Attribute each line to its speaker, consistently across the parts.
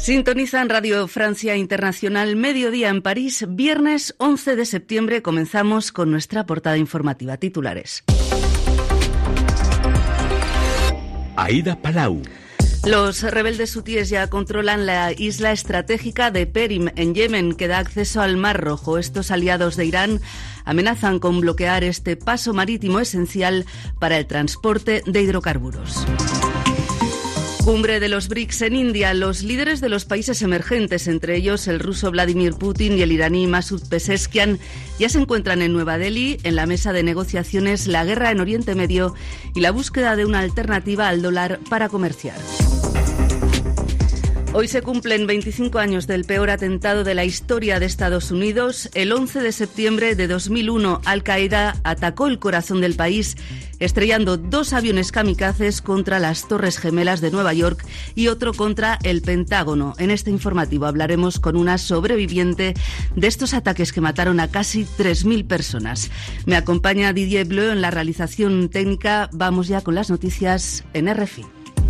Speaker 1: Sintonizan Radio Francia Internacional, mediodía en París, viernes 11 de septiembre. Comenzamos con nuestra portada informativa. Titulares.
Speaker 2: Aida Palau.
Speaker 1: Los rebeldes hutíes ya controlan la isla estratégica de Perim, en Yemen, que da acceso al Mar Rojo. Estos aliados de Irán amenazan con bloquear este paso marítimo esencial para el transporte de hidrocarburos. Cumbre de los BRICS en India. Los líderes de los países emergentes, entre ellos el ruso Vladimir Putin y el iraní Masoud Pezeshkian, ya se encuentran en Nueva Delhi en la mesa de negociaciones la guerra en Oriente Medio y la búsqueda de una alternativa al dólar para comerciar. Hoy se cumplen 25 años del peor atentado de la historia de Estados Unidos. El 11 de septiembre de 2001, Al-Qaeda atacó el corazón del país, estrellando 2 aviones kamikazes contra las Torres Gemelas de Nueva York y otro contra el Pentágono. En este informativo hablaremos con una sobreviviente de estos ataques que mataron a casi 3.000 personas. Me acompaña Didier Bleu en la realización técnica. Vamos ya con las noticias en RFI.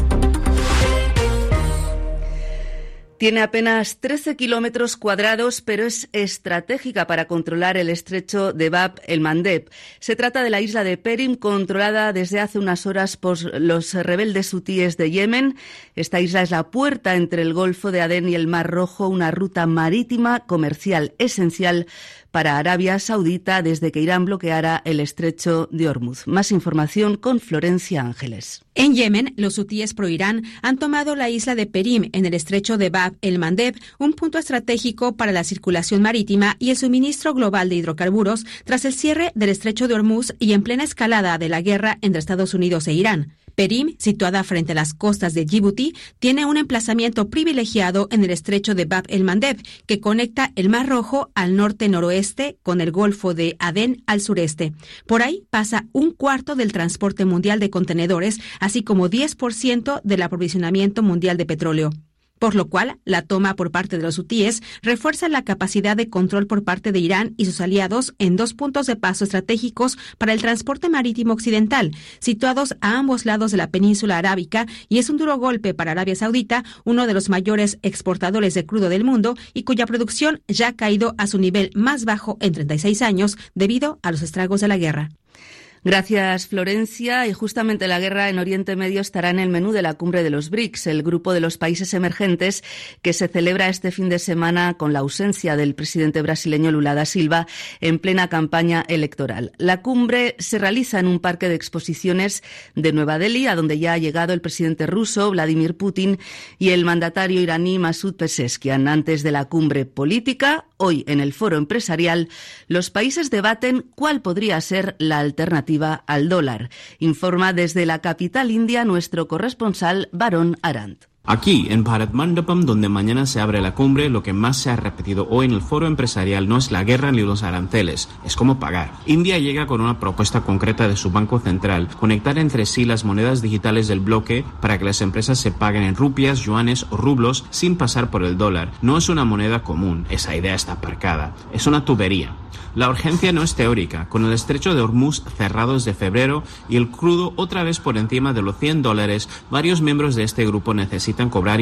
Speaker 1: Tiene apenas 13 kilómetros cuadrados, pero es estratégica para controlar el estrecho de Bab el-Mandeb. Se trata de la isla de Perim, controlada desde hace unas horas por los rebeldes hutíes de Yemen. Esta isla es la puerta entre el Golfo de Adén y el Mar Rojo, una ruta marítima comercial esencial para Arabia Saudita desde que Irán bloqueara el estrecho de Hormuz. Más información con Florencia Ángeles.
Speaker 3: En Yemen, los hutíes pro-Irán han tomado la isla de Perim en el estrecho de Bab el-Mandeb, un punto estratégico para la circulación marítima y el suministro global de hidrocarburos tras el cierre del estrecho de Hormuz y en plena escalada de la guerra entre Estados Unidos e Irán. Perim, situada frente a las costas de Djibouti, tiene un emplazamiento privilegiado en el estrecho de Bab el-Mandeb, que conecta el Mar Rojo al norte-noroeste con el Golfo de Adén al sureste. Por ahí pasa un cuarto del transporte mundial de contenedores, así como 10% del aprovisionamiento mundial de petróleo. Por lo cual, la toma por parte de los hutíes refuerza la capacidad de control por parte de Irán y sus aliados en 2 puntos de paso estratégicos para el transporte marítimo occidental, situados a ambos lados de la península arábica, y es un duro golpe para Arabia Saudita, uno de los mayores exportadores de crudo del mundo y cuya producción ya ha caído a su nivel más bajo en 36 años debido a los estragos de la guerra.
Speaker 1: Gracias, Florencia. Y justamente la guerra en Oriente Medio estará en el menú de la cumbre de los BRICS, el grupo de los países emergentes que se celebra este fin de semana con la ausencia del presidente brasileño Lula da Silva en plena campaña electoral. La cumbre se realiza en un parque de exposiciones de Nueva Delhi, a donde ya ha llegado el presidente ruso Vladimir Putin y el mandatario iraní Masoud Pezeshkian. Antes de la cumbre política, hoy en el foro empresarial, los países debaten cuál podría ser la alternativa al dólar. Informa desde la capital india nuestro corresponsal Varun Arant.
Speaker 4: Aquí, en Bharat Mandapam, donde mañana se abre la cumbre, lo que más se ha repetido hoy en el foro empresarial no es la guerra ni los aranceles, es cómo pagar. India llega con una propuesta concreta de su Banco Central, conectar entre sí las monedas digitales del bloque para que las empresas se paguen en rupias, yuanes o rublos sin pasar por el dólar. No es una moneda común, esa idea está aparcada, es una tubería. La urgencia no es teórica, con el estrecho de Hormuz cerrado desde febrero y el crudo otra vez por encima de los $100, varios miembros de este grupo necesitan cobrar